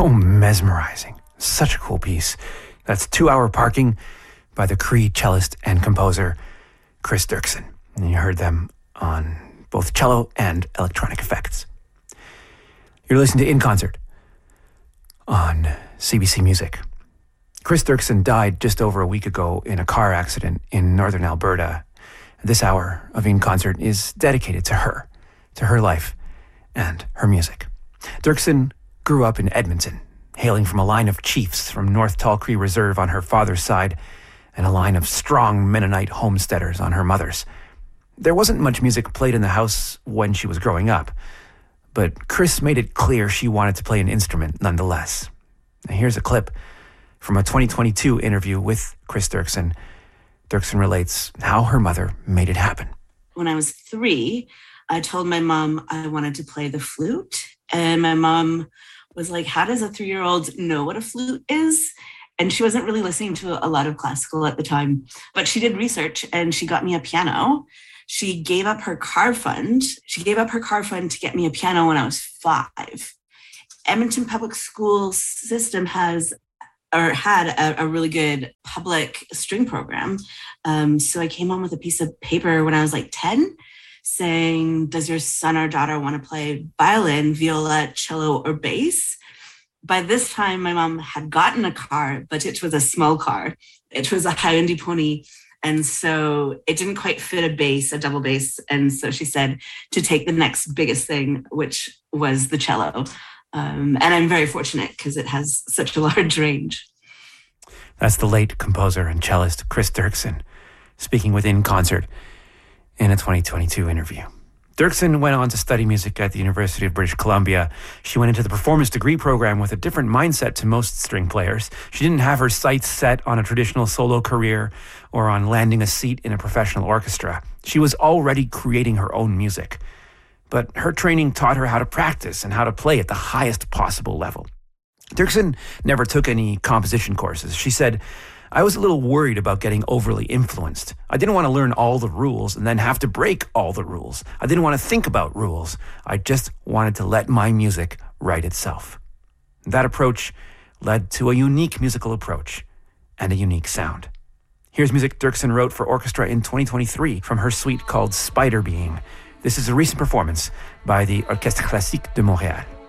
so mesmerizing. Such a cool piece. That's 2 Hour Parking by the Cree cellist and composer Chris Dirksen. And you heard them on both cello and electronic effects. You're listening to In Concert on CBC Music. Chris Dirksen died just over a week ago in a car accident in northern Alberta. This hour of In Concert is dedicated to her life and her music. Dirksen grew up in Edmonton, hailing from a line of chiefs from North Tall Cree Reserve on her father's side and a line of strong Mennonite homesteaders on her mother's. There wasn't much music played in the house when she was growing up, but Chris made it clear she wanted to play an instrument nonetheless. Now here's a clip from a 2022 interview with Chris Dirksen. Dirksen relates how her mother made it happen. When I was 3, I told my mom I wanted to play the flute. And my mom was like, how does a 3-year-old know what a flute is? And she wasn't really listening to a lot of classical at the time. But she did research and she got me a piano. She gave up her car fund. She gave up her car fund to get me a piano when I was 5. Edmonton Public School system had a really good public string program. So I came home with a piece of paper when I was like 10 saying, does your son or daughter want to play violin, viola, cello, or bass? By this time, my mom had gotten a car, but it was a small car. It was a Hyundai Pony. And so it didn't quite fit a double bass. And so she said to take the next biggest thing, which was the cello. And I'm very fortunate because it has such a large range. That's the late composer and cellist Chris Dirksen speaking with In Concert in a 2022 interview. Dirksen went on to study music at the University of British Columbia. She went into the performance degree program with a different mindset to most string players. She didn't have her sights set on a traditional solo career or on landing a seat in a professional orchestra. She was already creating her own music. But her training taught her how to practice and how to play at the highest possible level. Dirksen never took any composition courses. She said, I was a little worried about getting overly influenced. I didn't want to learn all the rules and then have to break all the rules. I didn't want to think about rules. I just wanted to let my music write itself. That approach led to a unique musical approach and a unique sound. Here's music Dirksen wrote for orchestra in 2023 from her suite called Spider Being. This is a recent performance by the Orchestre Classique de Montréal.